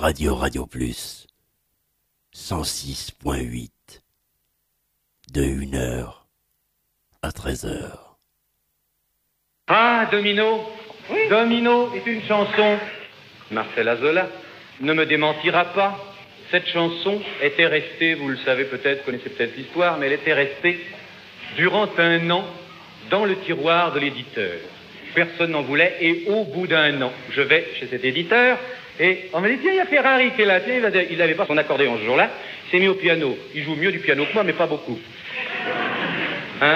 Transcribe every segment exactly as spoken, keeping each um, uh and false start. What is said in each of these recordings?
Radio Radio Plus, cent six point huit, de une heure à treize heures. Ah, Domino, oui. Domino est une chanson. Marcel Azola ne me démentira pas. Cette chanson était restée, vous le savez peut-être, vous connaissez peut-être l'histoire, mais elle était restée durant un an dans le tiroir de l'éditeur. Personne n'en voulait, et au bout d'un an, je vais chez cet éditeur, et on me dit, tiens, il y a Ferrari qui est là, tiens, il n'avait pas son accordéon ce jour-là, il s'est mis au piano. Il joue mieux du piano que moi, mais pas beaucoup. Hein?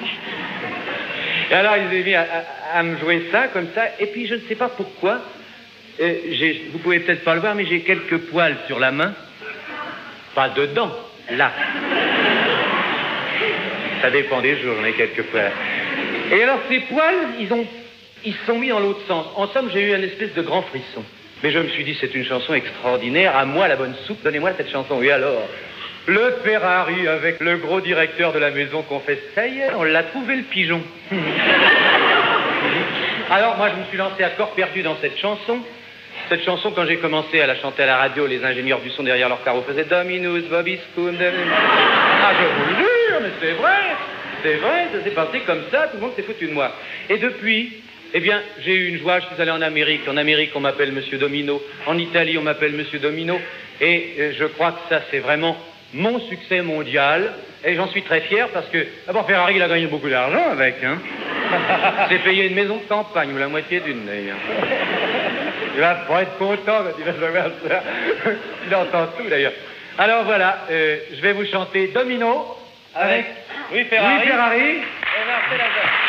Et alors, il s'est mis à, à, à me jouer ça, comme ça, et puis je ne sais pas pourquoi, euh, j'ai, vous pouvez peut-être pas le voir, mais j'ai quelques poils sur la main. Pas dedans, là. Ça dépend des jours, j'en ai quelques poils. Et alors, ces poils, ils ont, ils se sont mis dans l'autre sens. En somme, j'ai eu un espèce de grand frisson. Mais je me suis dit, c'est une chanson extraordinaire. À moi, la bonne soupe, donnez-moi cette chanson. Et alors, le Ferrari avec le gros directeur de la maison qu'on fait, ça y est, on l'a trouvé le pigeon. Alors, moi, je me suis lancé à corps perdu dans cette chanson. Cette chanson, quand j'ai commencé à la chanter à la radio, les ingénieurs du son derrière leur carreau faisaient Dominus, Bobby Spoon. Ah, je vous le jure, mais c'est vrai. C'est vrai, ça s'est passé comme ça, tout le monde s'est foutu de moi. Et depuis, eh bien, j'ai eu une joie, je suis allé en Amérique. En Amérique, on m'appelle Monsieur Domino. En Italie, on m'appelle Monsieur Domino. Et euh, je crois que ça, c'est vraiment mon succès mondial. Et j'en suis très fier parce que, d'abord, Ferrari, il a gagné beaucoup d'argent avec, hein. C'est payé une maison de campagne, ou la moitié d'une, d'ailleurs. Il va pas être content quand il va savoir ça. Il entend tout, d'ailleurs. Alors, voilà, euh, je vais vous chanter Domino avec... Oui, Ferrari. Oui, Ferrari. Et Marcel Azola.